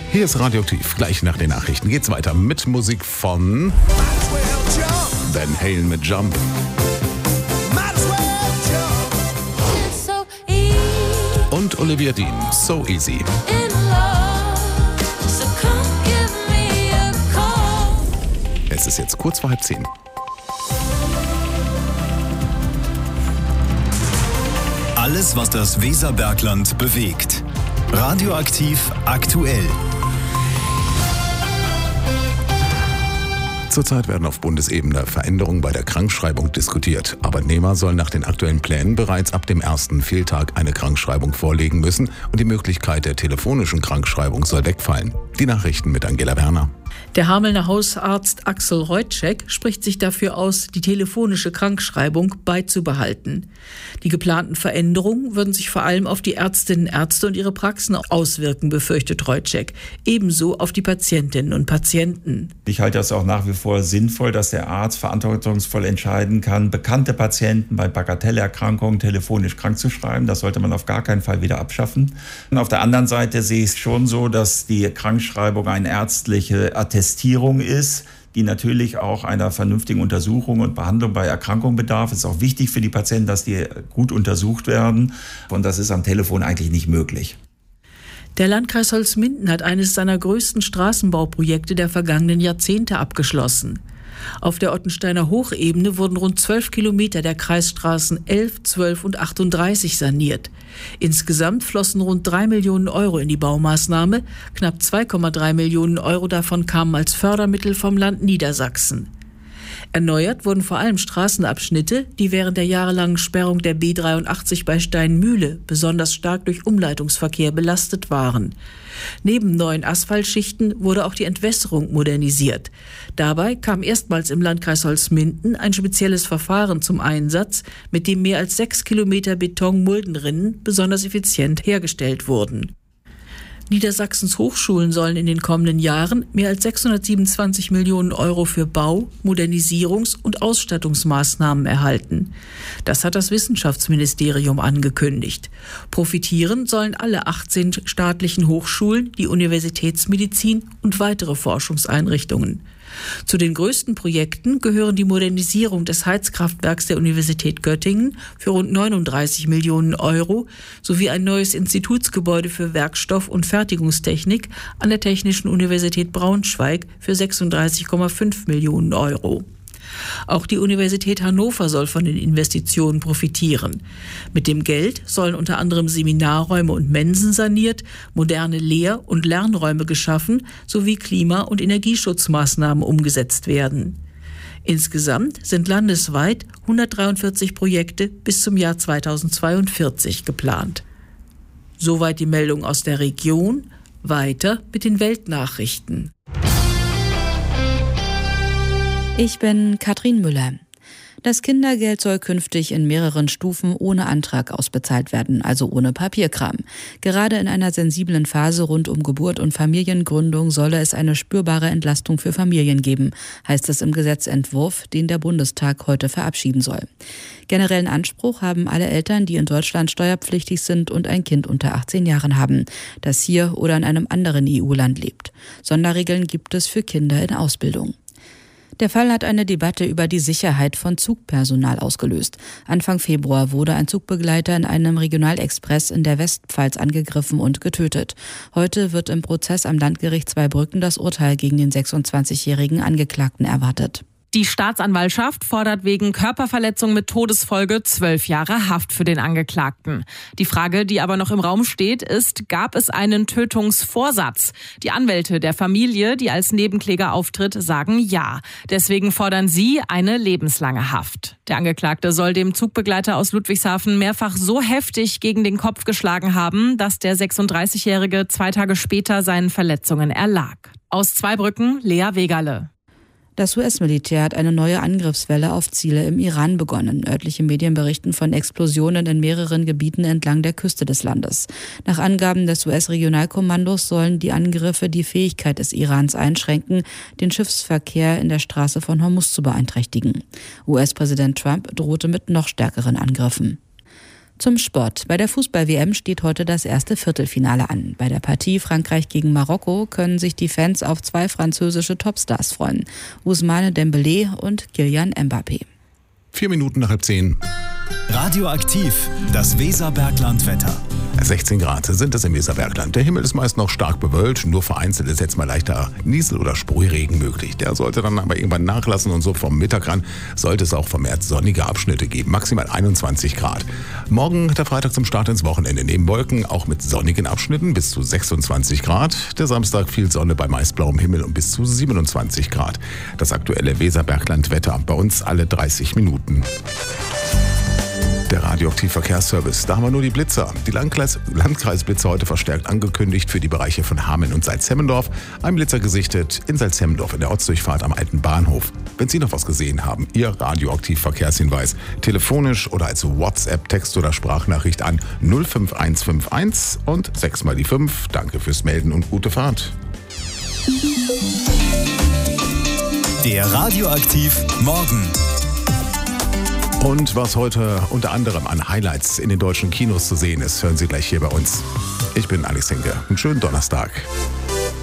Hier ist Radioaktiv. Gleich nach den Nachrichten geht's weiter mit Musik von Van Halen mit Jump. Und Olivia Dean, So Easy. Es ist jetzt kurz vor 9:30. Alles, was das Weserbergland bewegt. Radioaktiv aktuell. Zurzeit werden auf Bundesebene Veränderungen bei der Krankschreibung diskutiert. Arbeitnehmer sollen nach den aktuellen Plänen bereits ab dem ersten Fehltag eine Krankschreibung vorlegen müssen und die Möglichkeit der telefonischen Krankschreibung soll wegfallen. Die Nachrichten mit Angela Werner. Der Hamelner Hausarzt Axel Reutschek spricht sich dafür aus, die telefonische Krankschreibung beizubehalten. Die geplanten Veränderungen würden sich vor allem auf die Ärztinnen und Ärzte und ihre Praxen auswirken, befürchtet Reutschek. Ebenso auf die Patientinnen und Patienten. Ich halte das auch nach wie vor sinnvoll, dass der Arzt verantwortungsvoll entscheiden kann, bekannte Patienten bei Bagatellerkrankungen telefonisch krank zu schreiben. Das sollte man auf gar keinen Fall wieder abschaffen. Und auf der anderen Seite sehe ich es schon so, dass die Krankschreibung eine ärztliche Attestierung ist, die natürlich auch einer vernünftigen Untersuchung und Behandlung bei Erkrankungen bedarf. Es ist auch wichtig für die Patienten, dass die gut untersucht werden. Und das ist am Telefon eigentlich nicht möglich. Der Landkreis Holzminden hat eines seiner größten Straßenbauprojekte der vergangenen Jahrzehnte abgeschlossen. Auf der Ottensteiner Hochebene wurden rund 12 Kilometer der Kreisstraßen 11, 12 und 38 saniert. Insgesamt flossen rund 3 Millionen Euro in die Baumaßnahme. Knapp 2,3 Millionen Euro davon kamen als Fördermittel vom Land Niedersachsen. Erneuert wurden vor allem Straßenabschnitte, die während der jahrelangen Sperrung der B83 bei Steinmühle besonders stark durch Umleitungsverkehr belastet waren. Neben neuen Asphaltschichten wurde auch die Entwässerung modernisiert. Dabei kam erstmals im Landkreis Holzminden ein spezielles Verfahren zum Einsatz, mit dem mehr als 6 Kilometer Beton-Muldenrinnen besonders effizient hergestellt wurden. Niedersachsens Hochschulen sollen in den kommenden Jahren mehr als 627 Millionen Euro für Bau-, Modernisierungs- und Ausstattungsmaßnahmen erhalten. Das hat das Wissenschaftsministerium angekündigt. Profitieren sollen alle 18 staatlichen Hochschulen, die Universitätsmedizin und weitere Forschungseinrichtungen. Zu den größten Projekten gehören die Modernisierung des Heizkraftwerks der Universität Göttingen für rund 39 Millionen Euro sowie ein neues Institutsgebäude für Werkstoff- und Fertigungstechnik an der Technischen Universität Braunschweig für 36,5 Millionen Euro. Auch die Universität Hannover soll von den Investitionen profitieren. Mit dem Geld sollen unter anderem Seminarräume und Mensen saniert, moderne Lehr- und Lernräume geschaffen sowie Klima- und Energieschutzmaßnahmen umgesetzt werden. Insgesamt sind landesweit 143 Projekte bis zum Jahr 2042 geplant. Soweit die Meldung aus der Region. Weiter mit den Weltnachrichten. Ich bin Katrin Müller. Das Kindergeld soll künftig in mehreren Stufen ohne Antrag ausbezahlt werden, also ohne Papierkram. Gerade in einer sensiblen Phase rund um Geburt und Familiengründung solle es eine spürbare Entlastung für Familien geben, heißt es im Gesetzentwurf, den der Bundestag heute verabschieden soll. Generellen Anspruch haben alle Eltern, die in Deutschland steuerpflichtig sind und ein Kind unter 18 Jahren haben, das hier oder in einem anderen EU-Land lebt. Sonderregeln gibt es für Kinder in Ausbildung. Der Fall hat eine Debatte über die Sicherheit von Zugpersonal ausgelöst. Anfang Februar wurde ein Zugbegleiter in einem Regionalexpress in der Westpfalz angegriffen und getötet. Heute wird im Prozess am Landgericht Zweibrücken das Urteil gegen den 26-jährigen Angeklagten erwartet. Die Staatsanwaltschaft fordert wegen Körperverletzung mit Todesfolge 12 Jahre Haft für den Angeklagten. Die Frage, die aber noch im Raum steht, ist, gab es einen Tötungsvorsatz? Die Anwälte der Familie, die als Nebenkläger auftritt, sagen ja. Deswegen fordern sie eine lebenslange Haft. Der Angeklagte soll dem Zugbegleiter aus Ludwigshafen mehrfach so heftig gegen den Kopf geschlagen haben, dass der 36-Jährige 2 Tage später seinen Verletzungen erlag. Aus Zweibrücken, Lea Wegerle. Das US-Militär hat eine neue Angriffswelle auf Ziele im Iran begonnen. Örtliche Medien berichten von Explosionen in mehreren Gebieten entlang der Küste des Landes. Nach Angaben des US-Regionalkommandos sollen die Angriffe die Fähigkeit des Irans einschränken, den Schiffsverkehr in der Straße von Hormuz zu beeinträchtigen. US-Präsident Trump drohte mit noch stärkeren Angriffen. Zum Sport. Bei der Fußball-WM steht heute das erste Viertelfinale an. Bei der Partie Frankreich gegen Marokko können sich die Fans auf 2 französische Topstars freuen. Ousmane Dembélé und Kylian Mbappé. 4 Minuten nach 9:30. Radioaktiv, das Weserbergland-Wetter. 16 Grad sind es im Weserbergland. Der Himmel ist meist noch stark bewölkt, nur vereinzelt ist jetzt mal leichter Niesel- oder Sprühregen möglich. Der sollte dann aber irgendwann nachlassen und so vom Mittag ran sollte es auch vermehrt sonnige Abschnitte geben, maximal 21 Grad. Morgen, der Freitag zum Start ins Wochenende, neben Wolken auch mit sonnigen Abschnitten bis zu 26 Grad. Der Samstag viel Sonne bei meist blauem Himmel und bis zu 27 Grad. Das aktuelle Weserbergland-Wetter bei uns alle 30 Minuten. Der Radioaktiv-Verkehrsservice. Da haben wir nur die Blitzer. Die Landkreisblitzer heute verstärkt angekündigt für die Bereiche von Hameln und Salzhemmendorf. Ein Blitzer gesichtet in Salzhemmendorf in der Ortsdurchfahrt am Alten Bahnhof. Wenn Sie noch was gesehen haben, Ihr Radioaktiv-Verkehrshinweis. Telefonisch oder als WhatsApp, Text- oder Sprachnachricht an 05151 und 6 mal die 5. Danke fürs Melden und gute Fahrt. Der Radioaktiv Morgen. Und was heute unter anderem an Highlights in den deutschen Kinos zu sehen ist, hören Sie gleich hier bei uns. Ich bin Alex Henke. Einen schönen Donnerstag.